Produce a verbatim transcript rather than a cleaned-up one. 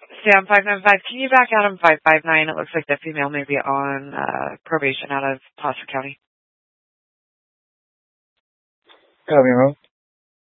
Sam five nine five, can you back Adam five five nine? It looks like the female may be on uh, probation out of Placer County. Copy, Emerald.